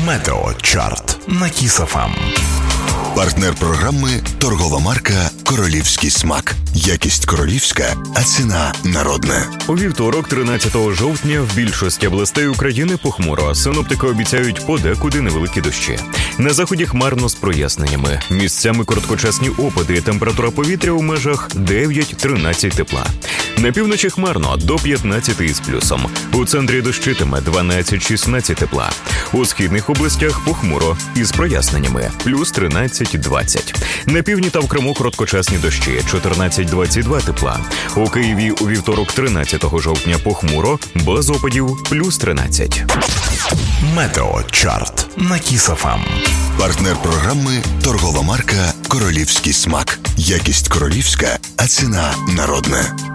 Метеочарт на Kiss FM. Партнер програми – торгова марка «Королівський смак». Якість королівська, а ціна народна. У вівторок, 13 жовтня, в більшості областей України похмуро. Синоптики обіцяють подекуди невеликі дощі. На заході хмарно з проясненнями. Місцями короткочасні опади. Температура повітря у межах 9-13 тепла. На півночі хмарно до 15 із плюсом. У центрі дощитиме 12-16 тепла. У східних областях похмуро із проясненнями. Плюс 13-20. На півдні та в Криму короткочасні дощі. 14-22 тепла. У Києві у вівторок, 13 жовтня, похмуро, без опадів, плюс 13. Метеочарт на Kiss FM. Партнер програми – торгова марка «Королівський смак». Якість королівська, а ціна народна.